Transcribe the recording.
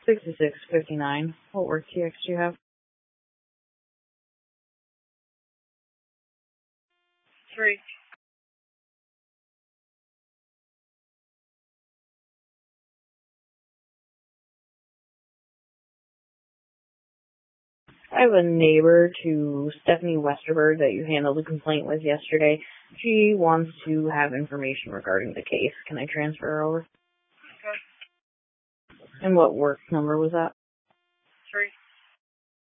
6659. What work TX do you have? 3. I have a neighbor to Stephanie Westerberg that you handled a complaint with yesterday. She wants to have information regarding the case. Can I transfer her over? Okay. And what work number was that?